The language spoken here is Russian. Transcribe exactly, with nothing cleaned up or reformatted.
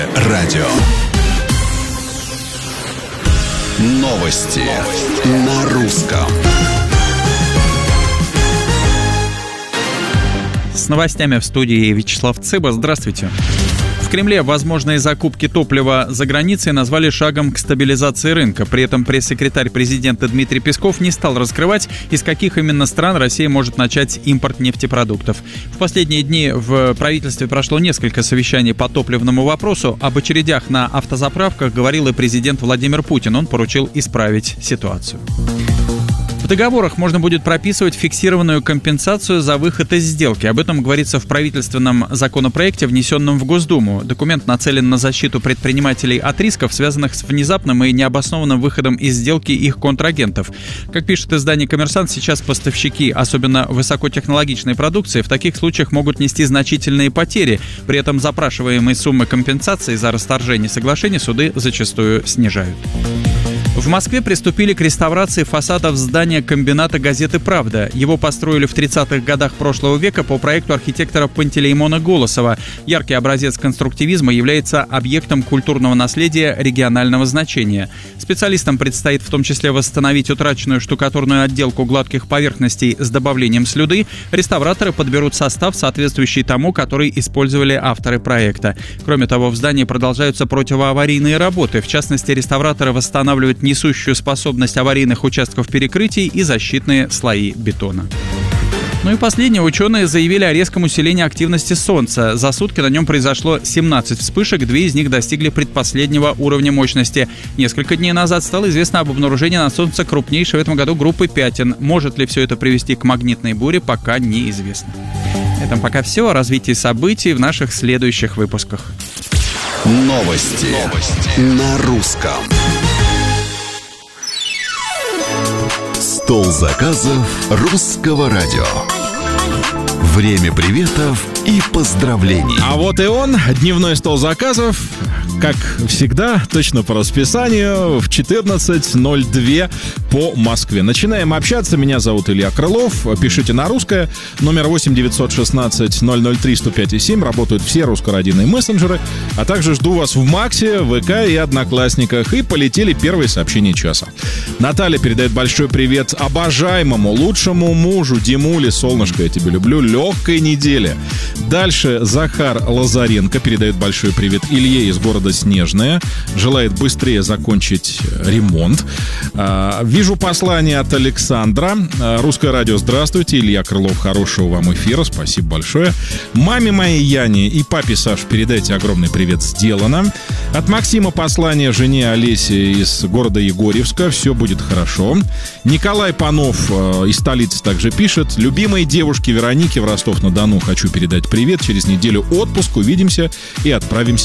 Радио. Новости, Новости на русском. С новостями в студии Вячеслав Цыба. Здравствуйте. В Кремле возможные закупки топлива за границей назвали шагом к стабилизации рынка. При этом пресс-секретарь президента Дмитрий Песков не стал раскрывать, из каких именно стран Россия может начать импорт нефтепродуктов. В последние дни в правительстве прошло несколько совещаний по топливному вопросу. Об очередях на автозаправках говорил и президент Владимир Путин. Он поручил исправить ситуацию. В договорах можно будет прописывать фиксированную компенсацию за выход из сделки. Об этом говорится в правительственном законопроекте, внесенном в Госдуму. Документ нацелен на защиту предпринимателей от рисков, связанных с внезапным и необоснованным выходом из сделки их контрагентов. Как пишет издание «Коммерсант», сейчас поставщики, особенно высокотехнологичной продукции, в таких случаях могут нести значительные потери. При этом запрашиваемые суммы компенсации за расторжение соглашений суды зачастую снижают. В Москве приступили к реставрации фасадов здания комбината газеты «Правда». Его построили в тридцатых годах прошлого века по проекту архитектора Пантелеймона Голосова. Яркий образец конструктивизма является объектом культурного наследия регионального значения. Специалистам предстоит в том числе восстановить утраченную штукатурную отделку гладких поверхностей с добавлением слюды. Реставраторы подберут состав, соответствующий тому, который использовали авторы проекта. Кроме того, в здании продолжаются противоаварийные работы. В частности, реставраторы восстанавливают несущую способность аварийных участков перекрытий и защитные слои бетона. Ну и последнее. Ученые заявили о резком усилении активности Солнца. За сутки на нем произошло семнадцать вспышек, две из них достигли предпоследнего уровня мощности. Несколько дней назад стало известно об обнаружении на Солнце крупнейшей в этом году группы пятен. Может ли все это привести к магнитной буре, пока неизвестно. На этом пока все. О развитии событий в наших следующих выпусках. Новости, Новости. На русском. Стол заказов русского радио. Время приветов и поздравлений. А вот и он, дневной стол заказов. Как всегда, точно по расписанию, в четырнадцать ноль два по Москве. Начинаем общаться. Меня зовут Илья Крылов. Пишите на русское. Номер восемь девятьсот шестнадцать ноль ноль три сто пять семь. Работают все русскорадийные мессенджеры. А также жду вас в Максе, ВК и Одноклассниках. И полетели первые сообщения часа. Наталья передает большой привет обожаемому, лучшему мужу Димуле. Солнышко, я тебя люблю. Легкой недели. Дальше Захар Лазаренко передает большой привет Илье из города Снежная. Желает быстрее закончить ремонт. Вижу послание от Александра. Русское радио, здравствуйте. Илья Крылов, хорошего вам эфира. Спасибо большое. Маме моей Яне и папе Саш передайте огромный привет. Сделано. От Максима послание жене Олесе из города Егорьевска. Все будет хорошо. Николай Панов из столицы также пишет. Любимой девушке Веронике в Ростов-на-Дону хочу передать привет. Через неделю отпуск. Увидимся и отправимся